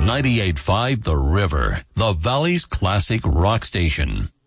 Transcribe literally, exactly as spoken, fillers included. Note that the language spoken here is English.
ninety-eight point five The River, the Valley's classic rock station.